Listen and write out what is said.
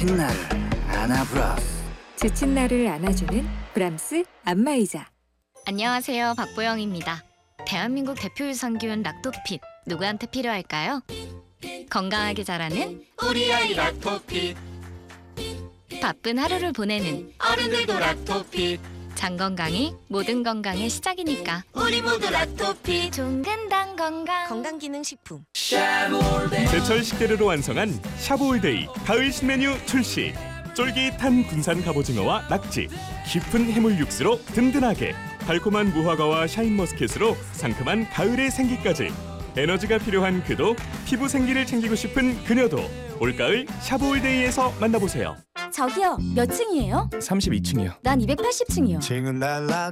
지친 나를 안아브라스. 지친 나를 안아주는 브람스 안마의자. 안녕하세요, 박보영입니다. 대한민국 대표 유산균 락토핏, 누구한테 필요할까요? 건강하게 자라는 우리 아이 락토핏, 바쁜 하루를 보내는 어른들도 락토핏, 장 건강이 모든 건강의 시작이니까 우리 모두 락토핏. 종근당 건강. 건강기능식품. 제철 식재료로 완성한 샤브올데이 가을 신메뉴 출시. 쫄깃한 군산 갑오징어와 낙지, 깊은 해물 육수로 든든하게, 달콤한 무화과와 샤인머스켓으로 상큼한 가을의 생기까지. 에너지가 필요한 그도, 피부 생기를 챙기고 싶은 그녀도 올가을 샤브올데이에서 만나보세요. 저기요, 몇 층이에요? 32층이요. 난 280층이요. 층은 날라